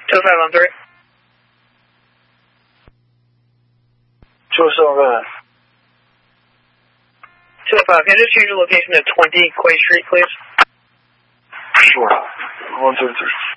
2513. 207. 205, can I just change the location to 20 Clay Street, please? Sure. 133.